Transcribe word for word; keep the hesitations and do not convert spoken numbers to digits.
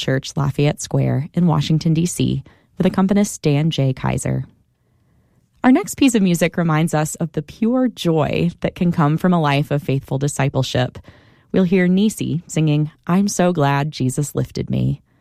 Church, Lafayette Square in Washington, D C, with accompanist Dan J. Kaiser. Our next piece of music reminds us of the pure joy that can come from a life of faithful discipleship. We'll hear Nisi singing, "I'm So Glad Jesus Lifted Me."